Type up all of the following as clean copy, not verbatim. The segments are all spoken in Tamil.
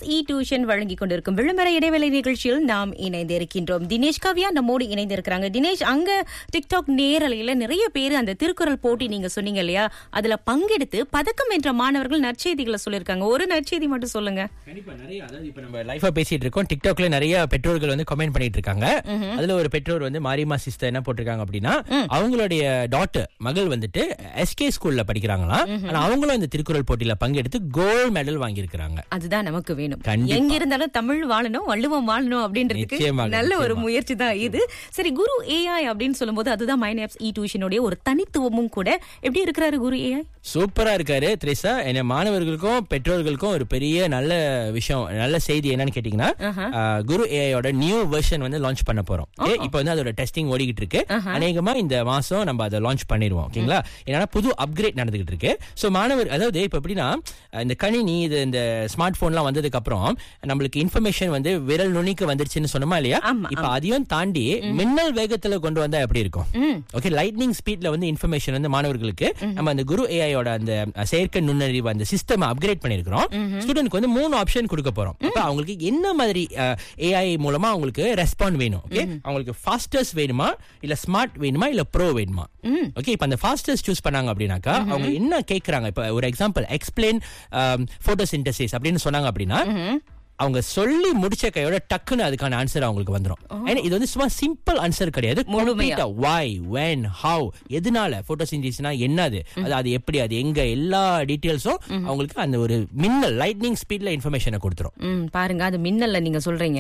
டியூஷன் வழங்கிக் கொண்டிருக்கும் விளம்பர இடைவேளை நிகழ்ச்சியில் நாம் இணைந்திருக்கின்றோம். தினேஷ் காவ்யா நம்மோடு இணைந்திருக்கிறாங்க. தினேஷ், அங்க டிக்டாக் நேரலையில நிறைய பேர் அந்த திருக்குறள் போட்டி நீங்க சொன்னீங்க இல்லையா, அதுல பங்கெடுத்து பதக்கம் வென்ற மாணவர்கள் நற்செய்திகளை சொல்லிருக்காங்க. ஒரு நற்செய்தி மட்டும் சொல்லுங்க. கண்டிப்பா நிறைய, அதாவது இப்ப நம்ம லைஃபா பேசிட்டு இருக்கோம். டிக்டாக்ல நிறைய பெற்றோர்கள் வந்து கமெண்ட் பண்ணிட்டு இருக்காங்க. அதுல ஒரு பெற்றோர் வந்து மாரிமா சிஸ்டர் என்ன போட்டிருக்காங்க அப்படின்னா, அவங்களுடைய டாட்டர் மகள் வந்துட்டு எஸ்கே ஸ்கூல்ல படிக்கிறாங்களாம். ஆனா அவங்களும் இந்த திருக்குறள் போட்டியில பங்கெடுத்து கோல்ட் மெடல் வாங்கியிருக்காங்க. அதுதான் நமக்கு வேணும். எங்க இருந்தாலும் தமிழ் வாழணும், வள்ளுவம் வாழணும் அப்படின்றதுக்கு நல்ல ஒரு முயற்சி தான் இது. சரி, குரு ஏஐ அப்படின்னு சொல்லும்போது அதுதான் மைண்ட் ஆப்ஸ் டியூஷனுடைய ஒரு தனித்துவமும் கூட. எப்படி இருக்கிறாரு குரு ஏஐ? சூப்பரா இருக்காரு திரேசா. என்ன மாணவர்களுக்கும் பெற்றோர்களுக்கும் ஒரு பெரிய நல்ல விஷயம், நல்ல செய்தி என்னன்னு கேட்டீங்கன்னா, குரு ஏஐயோட நியூ வெர்ஷன் வந்து லான்ச் பண்ண போறோம். இப்ப வந்து அதோட டெஸ்டிங் ஓடிக்கிட்டு இருக்கு. அநேகமா இந்த மாசம் நம்ம அதை லான்ச் பண்ணிடுவோம். ஓகேங்களா? ஏன்னா புது அப்கிரேட் நடந்துகிட்டு இருக்கு. சோ மாணவர், அதாவது இப்ப எப்படின்னா, இந்த கணினி இது இந்த ஸ்மார்ட் போன்லாம் வந்ததுக்கு அப்புறம் நம்மளுக்கு இன்ஃபர்மேஷன் வந்து விரல் நுனிக்கு வந்துருச்சுன்னு சொன்னோமா இல்லையா? இப்ப அதையும் தாண்டி மின்னல் வேகத்துல கொண்டு வந்தா எப்படி இருக்கும்? ஓகே, லைட்னிங் ஸ்பீட்ல வந்து இன்ஃபர்மேஷன் வந்து மாணவர்களுக்கு நம்ம அந்த குரு ஏஐயோட அந்த செயற்கை நுண்ணறிவு அந்த சிஸ்டம் அப்கிரேட் பண்ணிருக்கிறோம். ஸ்டூடெண்ட்க்கு வந்து 3 ஆப்ஷன் கொடுக்க போறோம். அப்ப அவங்களுக்கு என்ன மாதிரி ஏஐ மூலமா அவங்களுக்கு ரெஸ்பாண்ட் வேணும்? ஓகே, அவங்களுக்கு ஃபாஸ்டஸ்ட் வேணுமா, இல்ல ஸ்மார்ட் வேணுமா, இல்ல ப்ரோ வேணுமா? ஓகே, இப்ப அந்த ஃபாஸ்டஸ்ட் சூஸ் பண்ணாங்க அப்படின்னாக்கா அவங்க என்ன கேக்குறாங்க? இப்ப ஒரு எக்ஸாம்பிள், எக்ஸ்பிளைன் போட்டோசிந்தசிஸ் அப்படின்னு சொன்னாங்க அப்படின்னா, அவங்க சொல்லி முடிச்ச கையோட டக்குன்னு அதுக்கான ஆன்சர் அவங்களுக்கு வந்துரும். இது வந்து சும்மா சிம்பிள் ஆன்சர் கிடையாது. why, when, how, எதனால போட்டோசிந்தசிஸ்னா என்னது, அது எப்படி, அது எங்க, எல்லா டீடைல்ஸும் அவங்களுக்கு அந்த ஒரு மின்னல் லைட்னிங் ஸ்பீட்ல இன்ஃபர்மேஷனை கொடுத்துரும். பாருங்க, அது மின்னல்ல நீங்க சொல்றீங்க.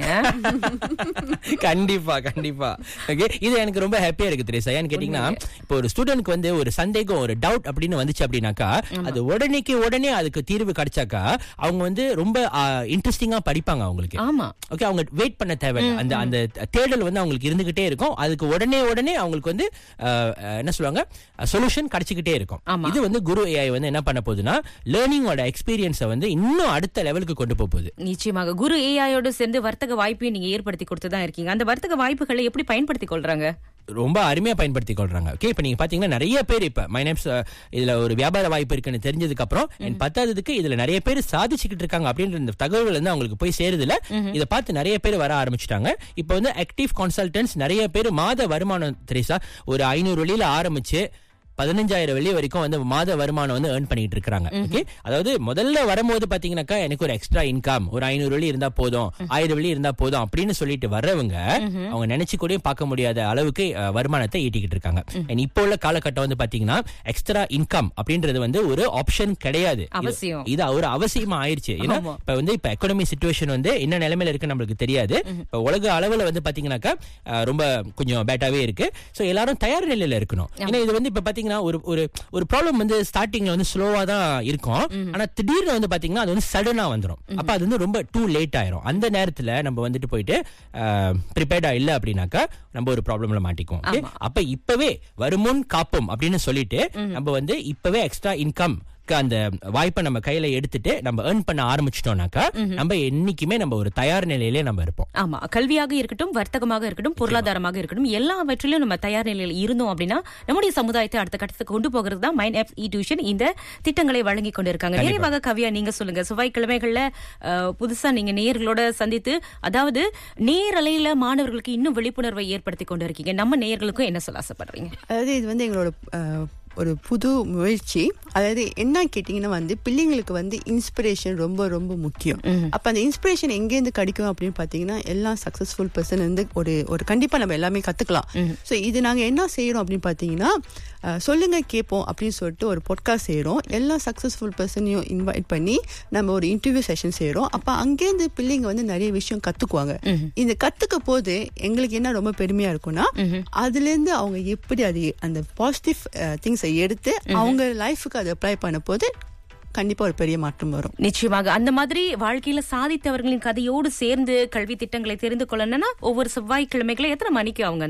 கண்டிப்பா கண்டிப்பா. ஓகே, இது எனக்கு ரொம்ப ஹாப்பியா இருக்கு திரேசா. ஏன்னு கேட்டீங்கன்னா, இப்போ ஒரு ஸ்டூடெண்ட்க்கு வந்து ஒரு சந்தேகம், ஒரு டவுட் அப்படின்னு வந்துச்சு அப்படின்னாக்கா, அது உடனே அதுக்கு தீர்வு கிடைச்சாக்கா அவங்க வந்து ரொம்ப இன்ட்ரெஸ்டிங்கா படிப்பாங்க. அவங்களுக்கு ஓகே, அவங்க வெயிட் பண்ண தேவையில்லை. அந்த அந்த தேடல் வந்து அவங்களுக்கு இருந்துகிட்டே இருக்கும். அதுக்கு உடனே அவங்களுக்கு வந்து என்ன சொல்லுவாங்க, சொல்யூஷன் கிடைச்சிக்கிட்டே இருக்கும். இது வந்து குரு ஏஐ வந்து என்ன பண்ண போகுதுன்னா, லேர்னிங்கோட எக்ஸ்பீரியன்ஸை வந்து இன்னும் அடுத்த லெவலுக்கு கொண்டு போகுது. நிச்சயமாக குரு ஏஐயோட சேர்ந்து வர்த்தக வாய்ப்பையும் நீங்க ஏற்படுத்தி கொடுத்துதான் இருக்கீங்க. அந்த வர்த்தக வாய்ப்புகளை எப்படி பயன்படுத்திக் கொள்றாங்க? ரொம்ப அருமையா பயன்படுத்தி கொள்றாங்க. ஓகே, இப்ப நீங்க பாத்தீங்கன்னா நிறைய பேர் இப்ப மைனப்ஸ் இதுல ஒரு வியாபார வாய்ப்பு இருக்குன்னு தெரிஞ்சதுக்கு அப்புறம் பத்தாததுக்கு இதுல நிறைய பேர் சாதிச்சுக்கிட்டு இருக்காங்க அப்படின்ற இந்த தகவல் வந்து அவங்களுக்கு போய் சேருதுல. இதை பார்த்து நிறைய பேர் வர ஆரம்பிச்சுட்டாங்க. இப்ப வந்து ஆக்டிவ் கன்சல்டன்ட்ஸ் நிறைய பேர் மாத வருமானம் திரேசா ஒரு 500 வெள்ளியில ஆரம்பிச்சு 15,000 வெள்ளி வரைக்கும் வந்து மாத வருமானம் வந்து ஏர்ன் பண்ணிட்டு இருக்காங்க. ஓகே, அதாவது முதல்ல வரும்போது பாத்தீங்கன்னாக்கா எனக்கு ஒரு எக்ஸ்ட்ரா இன்கம் ஒரு 500 வெள்ளி இருந்தா போதும், 1000 வெள்ளி இருந்தா போதும் அப்படின்னு சொல்லிட்டு வர்றவங்க அவங்க நினைச்சு கூட பார்க்க முடியாத அளவுக்கு வருமானத்தை ஈட்டிக்கிட்டு இருக்காங்க. இப்போ உள்ள காலகட்டம் வந்து பாத்தீங்கன்னா எக்ஸ்ட்ரா இன்கம் அப்படின்றது வந்து ஒரு ஆப்ஷன் கிடையாது, இது ஒரு அவசியமா ஆயிருச்சு. ஏன்னா இப்ப வந்து இப்ப எக்கனாமி சிச்சுவேஷன் வந்து என்ன நிலைமையில இருக்கு நம்மளுக்கு தெரியாது. இப்ப உலக அளவுல வந்து பாத்தீங்கன்னாக்கா ரொம்ப கொஞ்சம் பேட்டாவே இருக்கு. சோ எல்லாரும் தயார் நிலையில இருக்கணும். ஏன்னா இது வந்து இப்ப பாத்தீங்கன்னா ஒரு ப்ராப்ளம் வந்து ஸ்டார்டிங்ல வந்து ஸ்லோவா தான் இருக்கும். ஆனா திடீர்னு வந்து பாத்தீங்கன்னா அது வந்து சடனா வந்துரும். அப்ப அது வந்து ரொம்ப டூ லேட் ஆயிரும். அந்த நேரத்துல நம்ம வந்துட்டு போயிட்டு ப்ரிப்பேர்டா இல்ல அப்படின்னாக்கா நம்ம ஒரு ப்ராப்ளம்ல மாட்டிக்குவோம். அப்ப இப்பவே வருமுன் காப்போம் அப்படின்னு சொல்லிட்டு நம்ம வந்து இப்பவே எக்ஸ்ட்ரா இன்கம் அந்த வாய்ப்பை நம்ம கையில எடுத்துட்டு நம்ம ஏர்ன் பண்ண ஆரம்பிச்சிட்டோம்னாக்கா நம்ம என்னைக்குமே நம்ம ஒரு தயார் நிலையிலே நம்ம இருப்போம். ஆமா, கல்வியாக இருக்கட்டும், வர்த்தகமாக இருக்கட்டும், பொருளாதாரமாக இருக்கட்டும், எல்லாவற்றிலும் நம்ம தயார் நிலையில் இருந்தோம் அப்படின்னா நம்முடைய சமுதாயத்தை அடுத்த கட்டத்துக்கு கொண்டு போகிறது தான் மைண்ட் ஆப்ஸ் டியூஷன் இந்த திட்டங்களை வழங்கி கொண்டிருக்காங்க. நிறைவாக கவ்யா, நீங்க சொல்லுங்க, செவ்வாய்க்கிழமைகள்ல புதுசா நீங்க நேயர்களோட சந்தித்து, அதாவது நேரலையில மாணவர்களுக்கு இன்னும் விழிப்புணர்வை ஏற்படுத்தி கொண்டு இருக்கீங்க. நம்ம நேயர்களுக்கும் என்ன சொல்ல ஆசைப்படுறீங்க? அதாவது இது வந்து எங்களோட ஒரு புது முயற்சி. அதாவது என்ன கேட்டீங்கன்னா வந்து பிள்ளைங்களுக்கு வந்து இன்ஸ்பிரேஷன் ரொம்ப ரொம்ப முக்கியம். அப்ப அந்த இன்ஸ்பிரேஷன் எங்கேருந்து கிடைக்கும் அப்படின்னு பாத்தீங்கன்னா, எல்லா சக்சஸ்ஃபுல் பர்சன் வந்து ஒரு கண்டிப்பா நம்ம எல்லாமே கத்துக்கலாம். ஸோ இது நாங்க என்ன செய்யறோம் அப்படின்னு பாத்தீங்கன்னா, சொல்லுங்க கேட்போம் அப்படின்னு சொல்லிட்டு ஒரு பாட்காஸ்ட் செய்யறோம். எல்லா சக்சஸ்ஃபுல் பர்சனையும் இன்வைட் பண்ணி நம்ம ஒரு இன்டர்வியூ செஷன் செய்யறோம். அப்ப அங்கேருந்து பிள்ளைங்க வந்து நிறைய விஷயம் கத்துக்குவாங்க. இந்த கத்துக்க போது எங்களுக்கு என்ன ரொம்ப பெருமையா இருக்கும்னா, அதுல இருந்து அவங்க எப்படி அது அந்த பாசிட்டிவ் திங்ஸ் எடுத்து அவங்க லைஃபுக்கு அதை அப்ளை பண்ண போது கண்டிப்பா ஒரு பெரிய மாற்றம் வரும். நிச்சயமாக அந்த மாதிரி வாழ்க்கையில சாதித்தவர்களின் கதையோடு சேர்ந்து கல்வி திட்டங்களை தெரிந்து கொள்ளணும்னா ஒவ்வொரு செவ்வாய்க்கிழமைகளை எத்தனை மணிக்கு அவங்க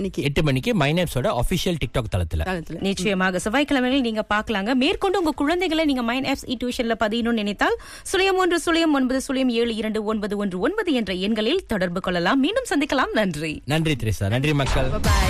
8 மணிக்கு மைனப்ஸோட ஆபீஷியல் டிக்டாக் தளத்துல நிச்சயமாக செவ்வாய்க்கிழமைகள் நீங்க பாக்கலாங்க. மேற்கொண்டு உங்க குழந்தைகளை நீங்க மைண்ட் ஆப்ஸ் டியூஷன்ல பதியணும்னு நினைத்தால் 0109729119 என்ற எண்களில் தொடர்பு கொள்ளலாம். மீண்டும் சந்திக்கலாம். நன்றி திரேசா. நன்றி மக்கள்.